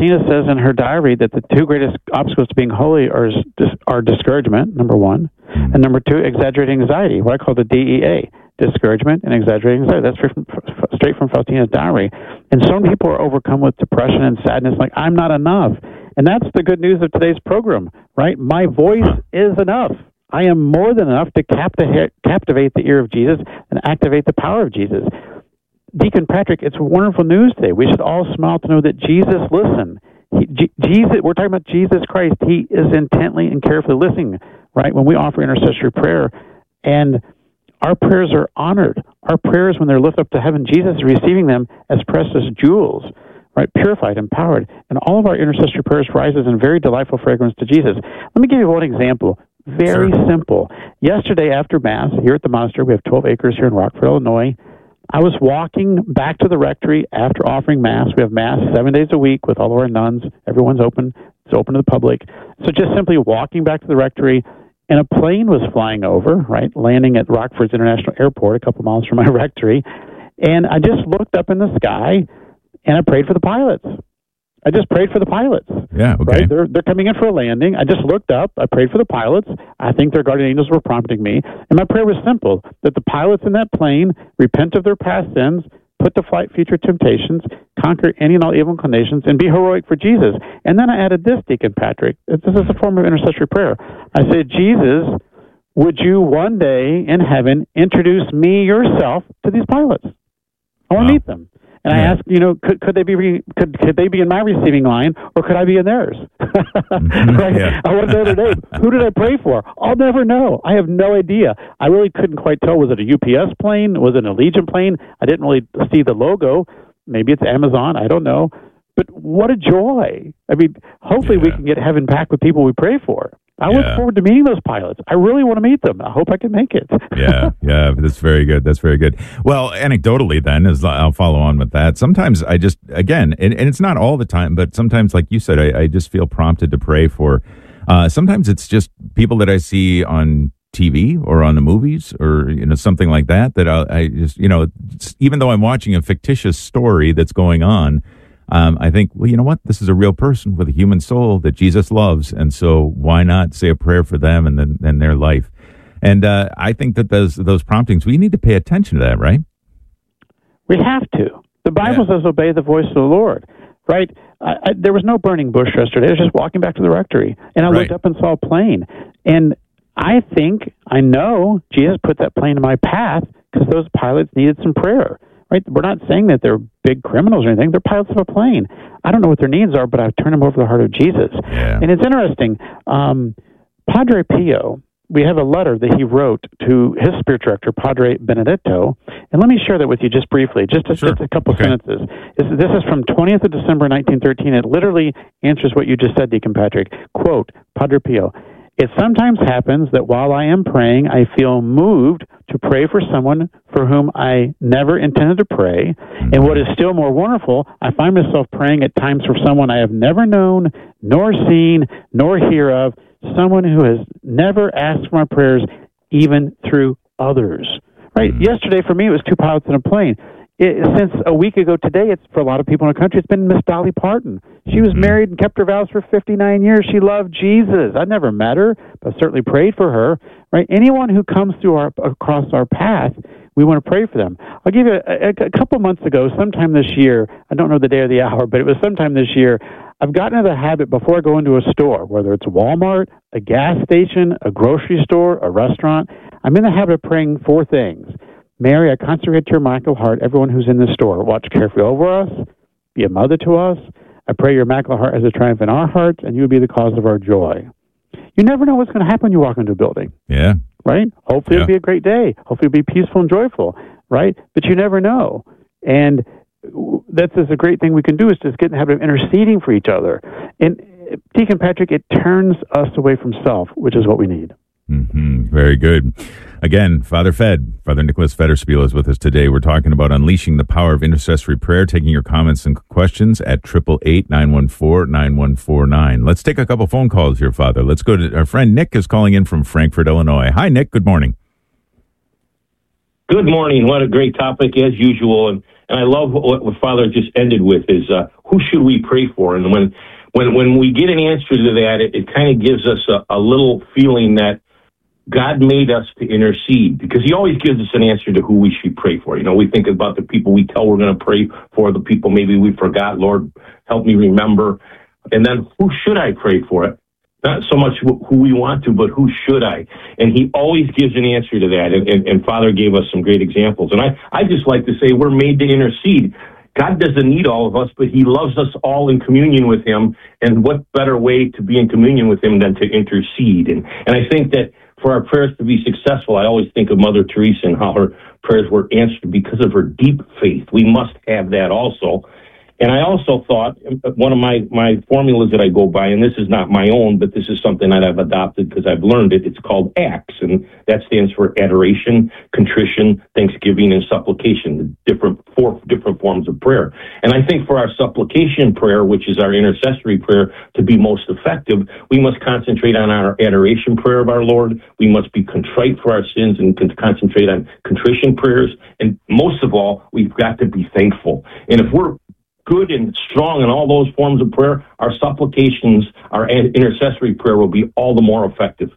Faustina says in her diary that the two greatest obstacles to being holy are discouragement, number one, and number two, exaggerating anxiety, what I call the DEA, discouragement and exaggerating anxiety. That's straight from Faustina's diary. And some people are overcome with depression and sadness, like, I'm not enough. And that's the good news of today's program, right? My voice is enough. I am more than enough to captivate the ear of Jesus and activate the power of Jesus. Deacon Patrick, it's wonderful news today. We should all smile to know that Jesus listened. Jesus, we're talking about Jesus Christ. He is intently and carefully listening, right? When we offer intercessory prayer, and our prayers are honored. Our prayers, when they're lifted up to heaven, Jesus is receiving them as precious jewels, right? Purified, empowered. And all of our intercessory prayers rises in very delightful fragrance to Jesus. Let me give you one example. Very simple. Yesterday after Mass, here at the monastery, we have 12 acres here in Rockford, Illinois. I was walking back to the rectory after offering Mass. We have Mass 7 days a week with all of our nuns. Everyone's open. It's open to the public. So just simply walking back to the rectory, and a plane was flying over, right, landing at Rockford's International Airport, a couple miles from my rectory. And I just looked up in the sky, and I prayed for the pilots. I just prayed for the pilots. Yeah, okay. Right? They're coming in for a landing. I just looked up. I prayed for the pilots. I think their guardian angels were prompting me. And my prayer was simple, that the pilots in that plane repent of their past sins, put to flight future temptations, conquer any and all evil inclinations, and be heroic for Jesus. And then I added this, Deacon Patrick. This is a form of intercessory prayer. I said, Jesus, would you one day in heaven introduce me yourself to these pilots? I want to meet them. And I asked, could they be in my receiving line, or could I be in theirs? Right? Yeah. I want to know their name. Who did I pray for? I'll never know. I have no idea. I really couldn't quite tell. Was it a UPS plane? Was it an Allegiant plane? I didn't really see the logo. Maybe it's Amazon. I don't know. But what a joy. I mean, hopefully we can get heaven back with people we pray for. I look forward to meeting those pilots. I really want to meet them. I hope I can make it. Yeah, that's very good. That's very good. Well, anecdotally then, as I'll follow on with that, sometimes I just, again, and it's not all the time, but sometimes, like you said, I just feel prompted to pray for, sometimes it's just people that I see on TV or on the movies or, something like that, I just, even though I'm watching a fictitious story that's going on, I think, well, you know what? This is a real person with a human soul that Jesus loves, and so why not say a prayer for them and their life? And I think that those promptings, we need to pay attention to that, right? We have to. The Bible says, "Obey the voice of the Lord." Right? There was no burning bush yesterday. I was just walking back to the rectory, and I looked up and saw a plane, and I know Jesus put that plane in my path because those pilots needed some prayer. Right? We're not saying that they're big criminals or anything. They're pilots of a plane. I don't know what their needs are, but I've turned them over to the heart of Jesus. Yeah. And it's interesting. Padre Pio, we have a letter that he wrote to his spiritual director, Padre Benedetto. And let me share that with you just briefly, just a couple sentences. This is from 20th of December, 1913. It literally answers what you just said, Deacon Patrick. Quote, Padre Pio, "It sometimes happens that while I am praying, I feel moved to pray for someone for whom I never intended to pray. And what is still more wonderful, I find myself praying at times for someone I have never known, nor seen, nor hear of, someone who has never asked for my prayers, even through others." Right? Yesterday, for me, it was two pilots in a plane. Since a week ago today, it's for a lot of people in the country, it's been Miss Dolly Parton. She was married and kept her vows for 59 years. She loved Jesus. I never met her, but certainly prayed for her. Right? Anyone who comes across our path, we want to pray for them. I'll give you a couple months ago, sometime this year, I don't know the day or the hour, but it was sometime this year, I've gotten into the habit before I go into a store, whether it's Walmart, a gas station, a grocery store, a restaurant, I'm in the habit of praying four things. Mary, I consecrate to your immaculate heart everyone who's in this store. Watch carefully over us. Be a mother to us. I pray your immaculate heart as a triumph in our hearts, and you will be the cause of our joy. You never know what's going to happen when you walk into a building. Yeah. Right? Hopefully it'll be a great day. Hopefully it'll be peaceful and joyful. Right? But you never know. And that's a great thing we can do is just get in the habit of interceding for each other. And Deacon Patrick, it turns us away from self, which is what we need. Very good. Again, Father Nicholas Federspiel is with us today. We're talking about unleashing the power of intercessory prayer, taking your comments and questions at 888-914-9149. Let's take a couple phone calls here, Father. Let's go to our friend Nick is calling in from Frankfort, Illinois. Hi, Nick. Good morning. Good morning. What a great topic as usual. And I love what Father just ended with is who should we pray for? And when we get an answer to that, it kind of gives us a little feeling that God made us to intercede, because he always gives us an answer to who we should pray for. We think about the people we tell we're going to pray for, the people maybe we forgot. Lord, help me remember. And then who should I pray for it? Not so much who we want to, but who should I? And he always gives an answer to that. And Father gave us some great examples. And I just like to say we're made to intercede. God doesn't need all of us, but he loves us all in communion with him. And what better way to be in communion with him than to intercede? And I think that for our prayers to be successful, I always think of Mother Teresa and how her prayers were answered because of her deep faith. We must have that also. And I also thought, one of my formulas that I go by, and this is not my own, but this is something that I've adopted because I've learned it, it's called ACTS, and that stands for adoration, contrition, thanksgiving, and supplication, four different forms of prayer. And I think for our supplication prayer, which is our intercessory prayer, to be most effective, we must concentrate on our adoration prayer of our Lord. We must be contrite for our sins and concentrate on contrition prayers. And most of all, we've got to be thankful. And if we're good and strong in all those forms of prayer, our supplications, our intercessory prayer will be all the more effective.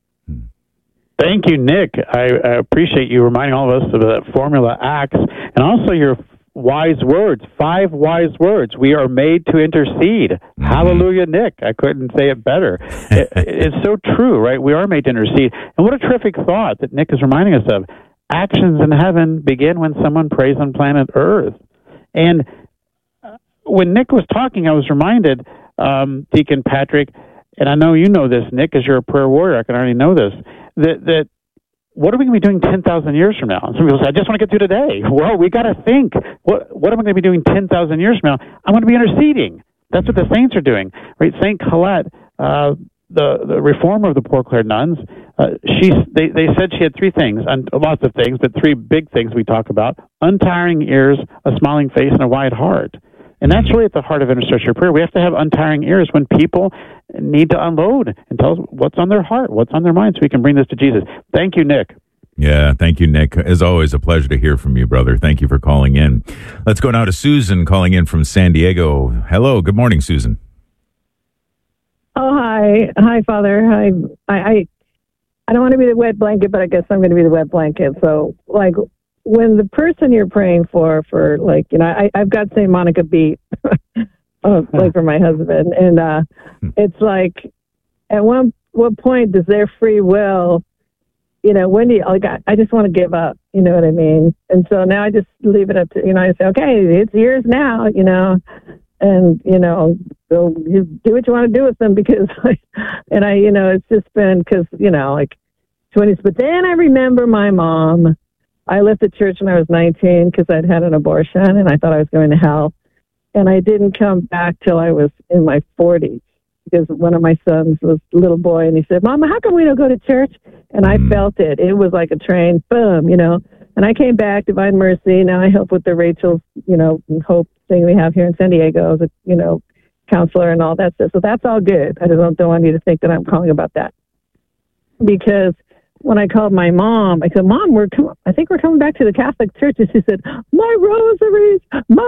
Thank you, Nick. I appreciate you reminding all of us of that formula ACTS, and also your wise words, 5 wise words. We are made to intercede. Mm-hmm. Hallelujah, Nick. I couldn't say it better. It's so true, right? We are made to intercede. And what a terrific thought that Nick is reminding us of. Actions in heaven begin when someone prays on planet Earth. And when Nick was talking, I was reminded, Deacon Patrick, and I know you know this, Nick, as you're a prayer warrior, I can already know this, that what are we going to be doing 10,000 years from now? And some people say, I just want to get through today. Well, we got to think, what am I going to be doing 10,000 years from now? I'm going to be interceding. That's what the saints are doing, right? Saint Colette, the reformer of the Poor Clare nuns, they said she had 3 things, and lots of things, but 3 big things we talk about: untiring ears, a smiling face, and a wide heart. And that's really at the heart of intercessory prayer. We have to have untiring ears when people need to unload and tell us what's on their heart, what's on their mind, so we can bring this to Jesus. Thank you, Nick. Yeah, thank you, Nick. As always, a pleasure to hear from you, brother. Thank you for calling in. Let's go now to Susan calling in from San Diego. Hello, good morning, Susan. Oh, hi. Hi, Father. Hi. I don't want to be the wet blanket, but I guess I'm going to be the wet blanket. So, when the person you're praying for I've got St. Monica beat, for my husband. And it's like, at what point does their free will, when do you, I just want to give up, you know what I mean? And so now I just leave it up to, I say, okay, it's yours now, and, so you do what you want to do with them, because, it's just been, because, 20s. But then I remember my mom. I left the church when I was 19 because I'd had an abortion and I thought I was going to hell. And I didn't come back till I was in my 40s, because one of my sons was a little boy and he said, Mama, how come we don't go to church? And I felt it. It was like a train, boom, And I came back, Divine Mercy. Now I help with the Rachel's, Hope thing we have here in San Diego as a, counselor and all that stuff. So that's all good. I don't want you to think that I'm calling about that. Because when I called my mom, I said, Mom, I think we're coming back to the Catholic Church. And she said, my rosaries.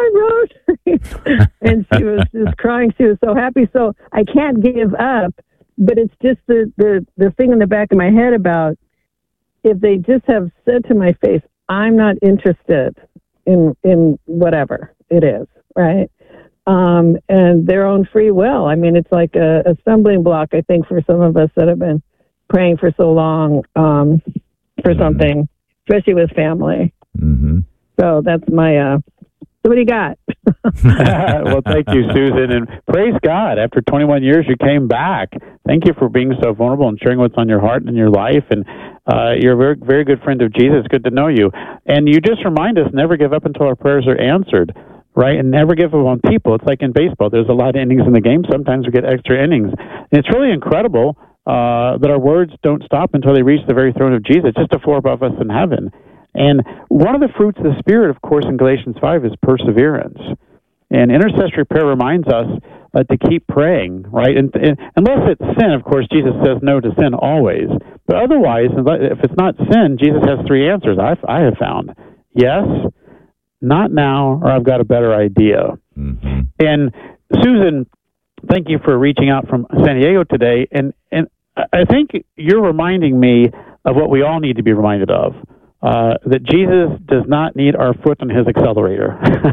And she was just crying. She was so happy. So I can't give up. But it's just the thing in the back of my head about, if they just have said to my face, I'm not interested in whatever it is, right? And their own free will. I mean, it's like a stumbling block, I think, for some of us that have been praying for so long for something, especially with family. Mm-hmm. So that's my, so what do you got? Well, thank you, Susan, and praise God. After 21 years, you came back. Thank you for being so vulnerable and sharing what's on your heart and your life, and you're a very, very good friend of Jesus. Good to know you. And you just remind us, never give up until our prayers are answered, right? And never give up on people. It's like in baseball. There's a lot of innings in the game. Sometimes we get extra innings. And it's really incredible that our words don't stop until they reach the very throne of Jesus, just a floor above us in heaven. And one of the fruits of the Spirit, of course, in Galatians 5 is perseverance. And intercessory prayer reminds us to keep praying, right? And unless it's sin, of course, Jesus says no to sin always. But otherwise, if it's not sin, Jesus has 3 answers I have found. Yes, not now, or I've got a better idea. Mm-hmm. And Susan, thank you for reaching out from San Diego today. And I think you're reminding me of what we all need to be reminded of. That Jesus does not need our foot on his accelerator.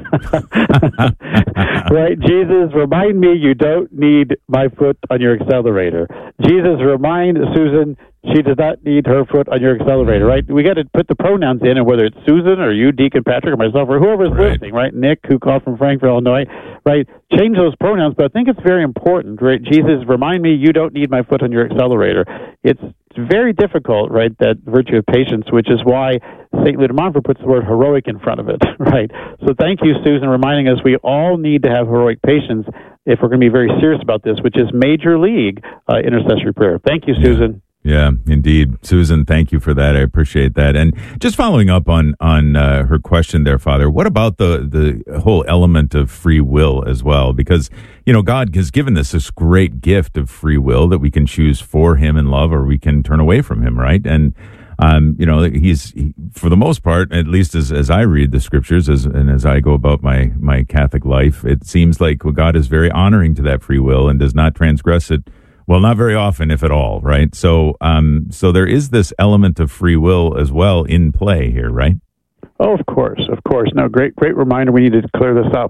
Right? Jesus, remind me you don't need my foot on your accelerator. Jesus, remind Susan she does not need her foot on your accelerator, right? We got to put the pronouns in, and whether it's Susan or you, Deacon Patrick, or myself, or whoever's listening, right? Nick, who called from Frankfort, Illinois, right? Change those pronouns, but I think it's very important, right? Jesus, remind me you don't need my foot on your accelerator. It's very difficult, right, that virtue of patience, which is why St. Louis de Montfort puts the word heroic in front of it, right? So thank you, Susan, reminding us we all need to have heroic patience if we're going to be very serious about this, which is major league intercessory prayer. Thank you, Susan. Yeah, indeed. Susan, thank you for that. I appreciate that. And just following up on her question there, Father, what about the whole element of free will as well? Because, God has given us this great gift of free will that we can choose for him in love, or we can turn away from him, right? And, he's, for the most part, at least as I read the scriptures, as I go about my Catholic life, it seems like God is very honoring to that free will and does not transgress it. Well, not very often, if at all, right? So there is this element of free will as well in play here, right? Oh, of course. No, great reminder. We need to clear this up.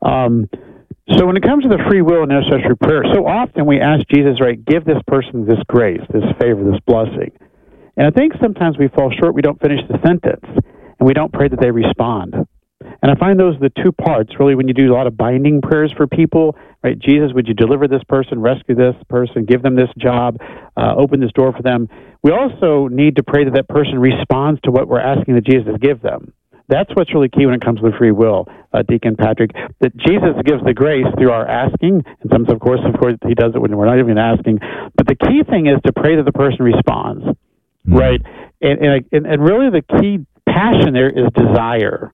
So when it comes to the free will and intercessory prayer, so often we ask Jesus, right, give this person this grace, this favor, this blessing. And I think sometimes we fall short. We don't finish the sentence, and we don't pray that they respond. And I find those are the two parts, really, when you do a lot of binding prayers for people, right? Jesus, would you deliver this person, rescue this person, give them this job, open this door for them? We also need to pray that that person responds to what we're asking that Jesus give them. That's what's really key when it comes to the free will, Deacon Patrick, that Jesus gives the grace through our asking, and sometimes, of course, he does it when we're not even asking. But the key thing is to pray that the person responds, right? And really the key passion there is desire.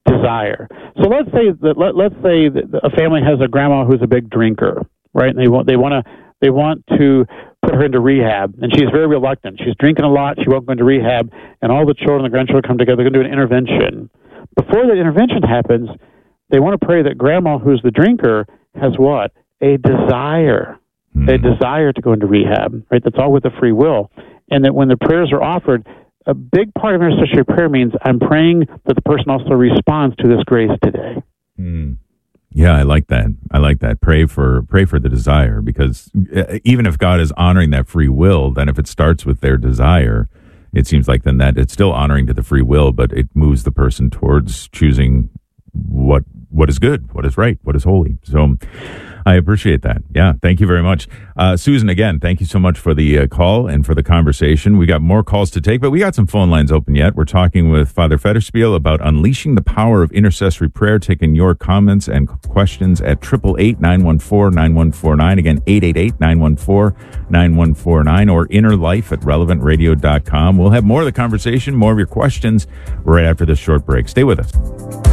So let's say that a family has a grandma who's a big drinker, right? And they want to put her into rehab, and she's very reluctant. She's drinking a lot. She won't go into rehab, and all the children, the grandchildren come together. They're going to do an intervention. Before that intervention happens, they want to pray that grandma, who's the drinker, has what? A desire. A desire to go into rehab, right? That's all with the free will. And that when the prayers are offered, a big part of intercessory prayer means I'm praying that the person also responds to this grace today. Yeah, I like that. Pray for the desire, because even if God is honoring that free will, then if it starts with their desire, it seems like then that it's still honoring to the free will, but it moves the person towards choosing what is good, what is right, what is holy. So I appreciate that. Yeah, thank you very much. Susan, again, thank you so much for the call and for the conversation. We got more calls to take, but we got some phone lines open yet. We're talking with Father Federspiel about unleashing the power of intercessory prayer, taking your comments and questions at 888-914-9149. Again, 888-914-9149 or innerlife@relevantradio.com. We'll have more of the conversation, more of your questions right after this short break. Stay with us.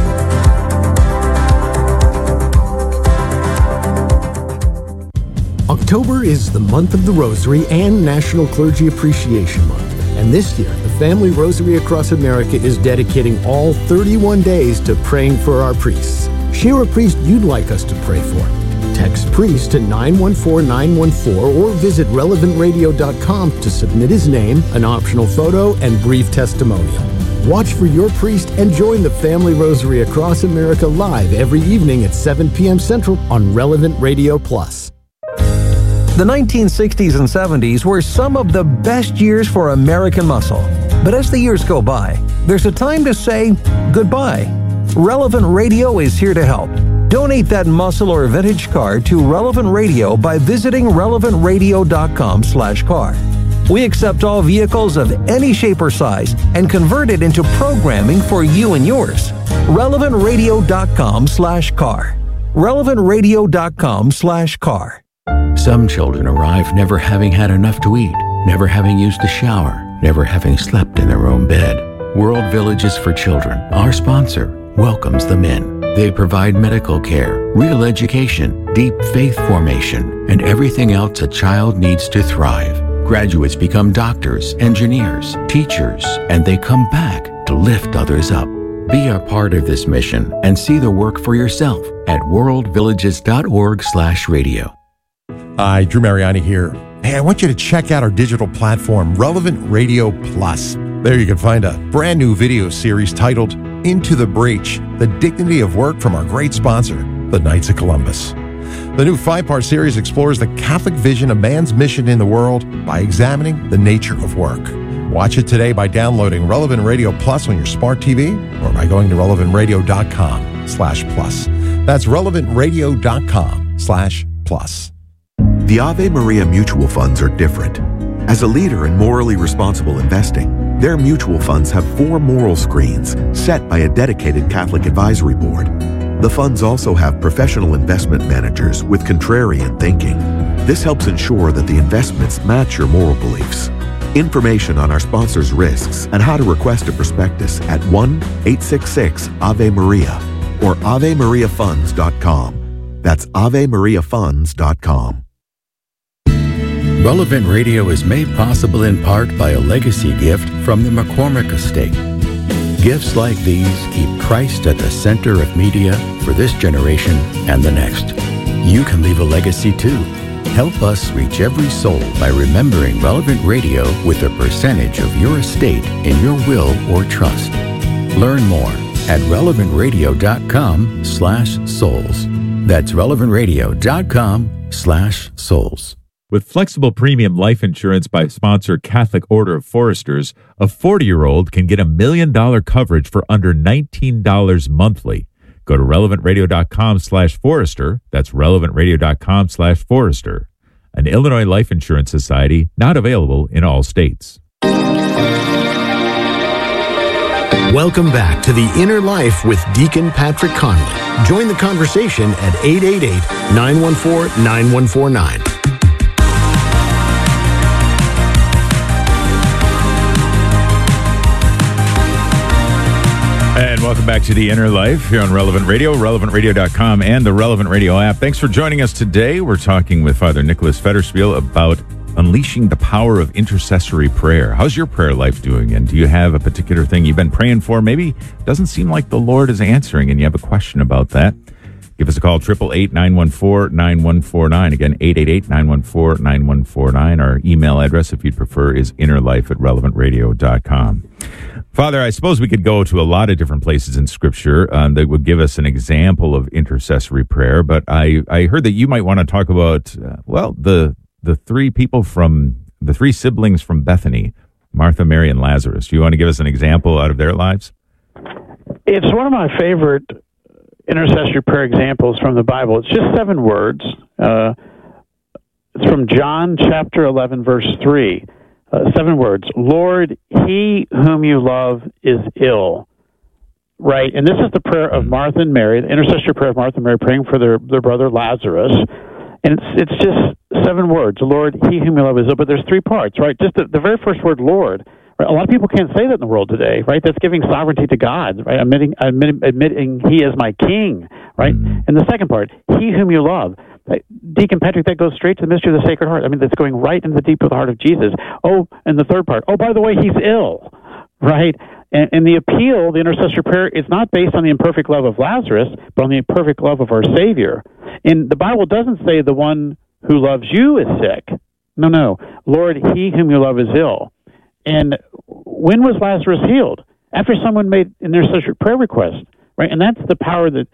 October is the month of the Rosary and National Clergy Appreciation Month. And this year, the Family Rosary Across America is dedicating all 31 days to praying for our priests. Share a priest you'd like us to pray for. Text priest to 914-914 or visit relevantradio.com to submit his name, an optional photo, and brief testimonial. Watch for your priest and join the Family Rosary Across America live every evening at 7 p.m. Central on Relevant Radio Plus. The 1960s and 70s were some of the best years for American muscle. But as the years go by, there's a time to say goodbye. Relevant Radio is here to help. Donate that muscle or vintage car to Relevant Radio by visiting relevantradio.com/car. We accept all vehicles of any shape or size and convert it into programming for you and yours. relevantradio.com/car. relevantradio.com/car. Some children arrive never having had enough to eat, never having used a shower, never having slept in their own bed. World Villages for Children, our sponsor, welcomes them in. They provide medical care, real education, deep faith formation, and everything else a child needs to thrive. Graduates become doctors, engineers, teachers, and they come back to lift others up. Be a part of this mission and see the work for yourself at worldvillages.org/radio. Hi, Drew Mariani here. Hey, I want you to check out our digital platform, Relevant Radio Plus. There you can find a brand new video series titled Into the Breach, The Dignity of Work from our great sponsor, the Knights of Columbus. The new 5-part series explores the Catholic vision of man's mission in the world by examining the nature of work. Watch it today by downloading Relevant Radio Plus on your smart TV or by going to relevantradio.com/plus. That's relevantradio.com/plus. The Ave Maria mutual funds are different. As a leader in morally responsible investing, their mutual funds have 4 moral screens set by a dedicated Catholic advisory board. The funds also have professional investment managers with contrarian thinking. This helps ensure that the investments match your moral beliefs. Information on our sponsors' risks and how to request a prospectus at 1-866-AVE-MARIA or AveMariaFunds.com. That's AveMariaFunds.com. Relevant Radio is made possible in part by a legacy gift from the McCormick Estate. Gifts like these keep Christ at the center of media for this generation and the next. You can leave a legacy too. Help us reach every soul by remembering Relevant Radio with a percentage of your estate in your will or trust. Learn more at relevantradio.com/souls. That's relevantradio.com/souls. With flexible premium life insurance by sponsor Catholic Order of Foresters, a 40-year-old can get $1 million coverage for under $19 monthly. Go to relevantradio.com/Forester. That's relevantradio.com/Forester. An Illinois Life Insurance Society, not available in all states. Welcome back to The Inner Life with Deacon Patrick Conley. Join the conversation at 888-914-9149. And welcome back to The Inner Life here on Relevant Radio, relevantradio.com, and the Relevant Radio app. Thanks for joining us today. We're talking with Father Nicholas Federspiel about unleashing the power of intercessory prayer. How's your prayer life doing? And do you have a particular thing you've been praying for? Maybe it doesn't seem like the Lord is answering and you have a question about that. Give us a call, 888-914-9149. Again, 888-914-9149. Our email address, if you'd prefer, is innerlife@relevantradio.com. Father, I suppose we could go to a lot of different places in Scripture that would give us an example of intercessory prayer, but I heard that you might want to talk about, the three siblings from Bethany, Martha, Mary, and Lazarus. Do you want to give us an example out of their lives? It's one of my favorite intercessory prayer examples from the Bible. It's just 7 words. It's from John chapter 11, verse 3. 7 words. Lord, he whom you love is ill. Right? And this is the prayer of Martha and Mary, the intercessory prayer of Martha and Mary praying for their brother Lazarus. And it's just 7 words. Lord, he whom you love is ill. But there's 3 parts, right? Just the very first word, Lord. Right? A lot of people can't say that in the world today, right? That's giving sovereignty to God, right? Admitting he is my king, right? And the second part, he whom you love. Deacon Patrick, that goes straight to the mystery of the Sacred Heart. I mean, that's going right into the deep of the heart of Jesus. Oh, and the third part, by the way, he's ill, right? And the appeal, the intercessory prayer, is not based on the imperfect love of Lazarus, but on the imperfect love of our Savior. And the Bible doesn't say the one who loves you is sick. No. Lord, he whom you love is ill. And when was Lazarus healed? After someone made an intercessory prayer request, right? And that's the power that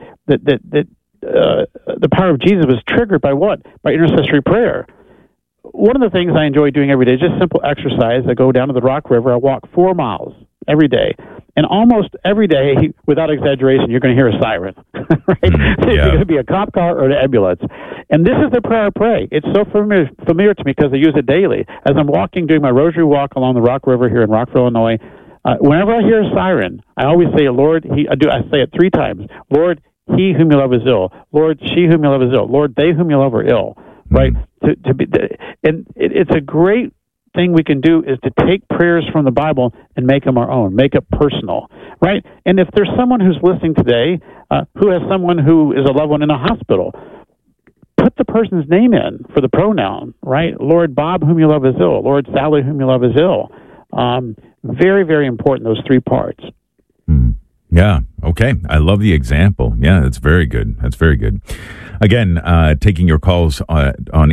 the power of Jesus was triggered by what? By intercessory prayer. One of the things I enjoy doing every day is just simple exercise. I go down to the Rock River. I walk 4 miles every day. And almost every day, without exaggeration, you're going to hear a siren, right? It's going to be a cop car or an ambulance. And this is the prayer I pray. It's so familiar to me because I use it daily. As I'm walking, doing my rosary walk along the Rock River here in Rockville, Illinois, whenever I hear a siren, I always say, Lord, I say it 3 times. Lord, he whom you love is ill. Lord, she whom you love is ill. Lord, they whom you love are ill, right? And it's a great thing we can do is to take prayers from the Bible and make them our own, make it personal, right? And if there's someone who's listening today who has someone who is a loved one in a hospital, put the person's name in for the pronoun, right? Lord Bob, whom you love is ill. Lord Sally, whom you love is ill. Very, very important, those 3 parts. Yeah. Okay. I love the example. Yeah, that's very good. That's very good. Again, taking your calls on